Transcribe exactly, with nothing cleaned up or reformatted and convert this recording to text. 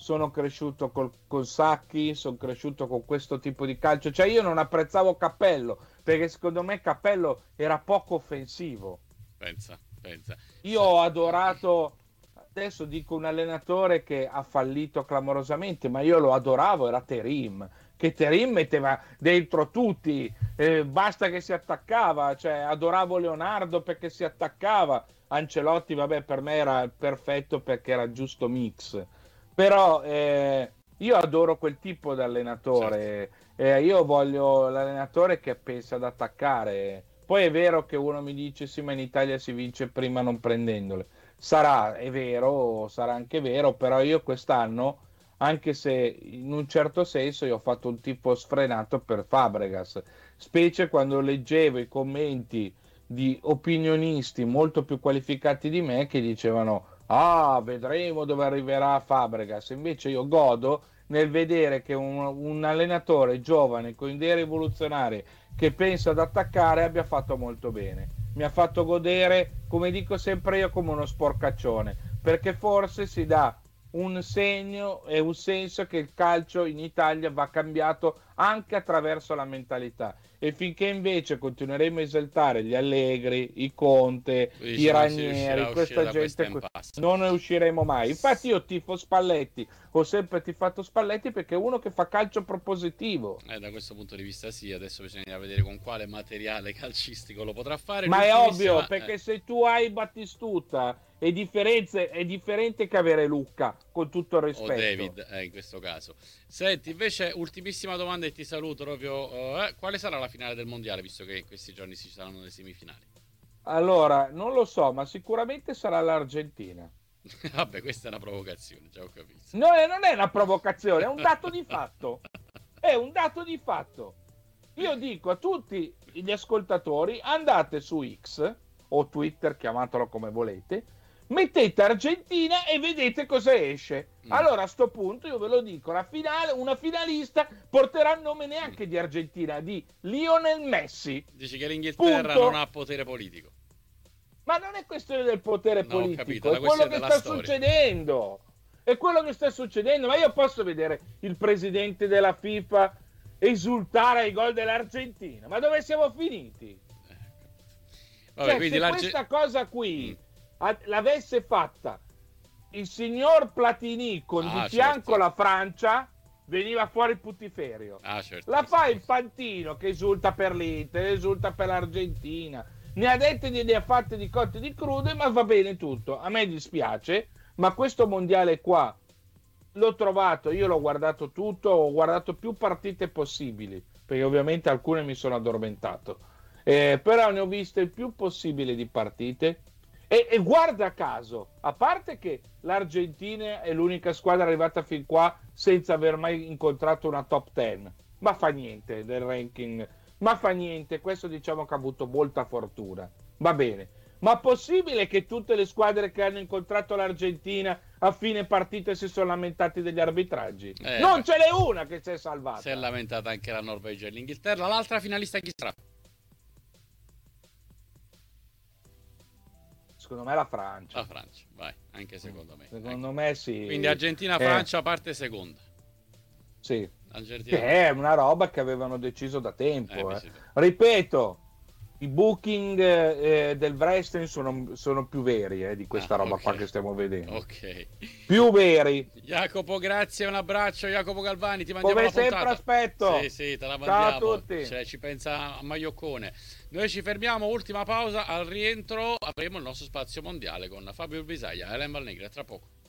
sono cresciuto col, col Sacchi, sono cresciuto con questo tipo di calcio, cioè io non apprezzavo Cappello, perché secondo me Cappello era poco offensivo. Pensa, pensa. Io ho adorato, adesso dico un allenatore che ha fallito clamorosamente, ma io lo adoravo, era Terim, che Terim metteva dentro tutti, eh, basta che si attaccava, cioè adoravo Leonardo perché si attaccava, Ancelotti vabbè per me era perfetto perché era giusto mix, però eh, io adoro quel tipo di Certo. allenatore, eh, io voglio l'allenatore che pensa ad attaccare. Poi è vero che uno mi dice sì, ma in Italia si vince prima non prendendole. Sarà, è vero, sarà anche vero, però io quest'anno, anche se in un certo senso io ho fatto un tipo sfrenato per Fabregas, specie quando leggevo i commenti di opinionisti molto più qualificati di me che dicevano ah, vedremo dove arriverà Fabregas. Invece io godo nel vedere che un, un allenatore giovane con idee rivoluzionarie che pensa ad attaccare abbia fatto molto bene. Mi ha fatto godere, come dico sempre io, come uno sporcaccione, perché forse si dà un segno e un senso che il calcio in Italia va cambiato anche attraverso la mentalità. E finché invece continueremo a esaltare gli Allegri, i Conte, Tu i dici non si riuscirà Ranieri, a uscire questa da questa gente, impasse. non ne usciremo mai. Infatti io tifo Spalletti, ho sempre tifato Spalletti perché è uno che fa calcio propositivo. Eh, da questo punto di vista sì, adesso bisogna vedere con quale materiale calcistico lo potrà fare. Ma è ovvio, L'ultimissima... Eh, perché se tu hai Battistuta è, differenze- è differente che avere Lucca, con tutto il o rispetto. David, eh, in questo caso. Senti, invece, ultimissima domanda e ti saluto proprio. Eh, quale sarà la finale del mondiale, visto che in questi giorni ci saranno le semifinali? Allora, non lo so, ma sicuramente sarà l'Argentina. Vabbè, questa è una provocazione, già ho capito. No, eh, non è una provocazione, è un dato di fatto. È un dato di fatto. Io dico a tutti gli ascoltatori, andate su X o Twitter, chiamatelo come volete, mettete Argentina e vedete cosa esce. Mm. Allora a sto punto io ve lo dico, la finale, una finalista porterà il nome neanche di Argentina, di Lionel Messi. Dici che l'Inghilterra non Punto. ha potere politico. Ma non è questione del potere No, ho capito, è politico, la è quello questione che della sta storia. succedendo. È quello che sta succedendo. Ma io posso vedere il presidente della FIFA esultare ai gol dell'Argentina. Ma dove siamo finiti? Vabbè, Cioè, quindi se l'Argentina... questa cosa Mm. qui a- l'avesse fatta il signor Platini con di Ah, fianco certo. la Francia, veniva fuori putiferio. Ah, certo, La questo fa è il Fantino che esulta per l'Inter, esulta per l'Argentina. Ne ha dette e ne ha fatte di cotte e di crude, ma va bene tutto. A me dispiace, ma questo mondiale qua l'ho trovato, io l'ho guardato tutto, ho guardato più partite possibili, perché ovviamente alcune mi sono addormentato. Eh, però ne ho viste il più possibile di partite e, e guarda caso, a parte che l'Argentina è l'unica squadra arrivata fin qua senza aver mai incontrato una top dieci, ma fa niente del ranking, ma fa niente, questo diciamo che ha avuto molta fortuna, va bene. Ma possibile che tutte le squadre che hanno incontrato l'Argentina a fine partita si sono lamentati degli arbitraggi? Eh, Non beh, ce n'è una che si è si è salvata. lamentata anche la Norvegia e l'Inghilterra. L'altra finalista chi sarà? Secondo me la La Francia. Francia, vai, anche secondo me. Anche- Secondo me Quindi sì. Eh, Argentina-Francia parte seconda. sì. Che Argentina... è una roba che avevano deciso da Eh, tempo. beh, eh. sì. Ripeto, i booking eh, del wrestling sono, sono più veri eh, di Ah, questa roba qua ok. che stiamo vedendo. Ok. Più veri. Jacopo, grazie, un abbraccio. Jacopo Galvani, ti mandiamo Come la sempre puntata. Sì, aspetto. sì, te la Ciao a mandiamo. tutti. Cioè, ci pensa a Maglioccone. Noi ci fermiamo, ultima pausa. Al rientro avremo il nostro spazio mondiale con Fabio Bisaglia e Ellen Valnegri. A tra poco.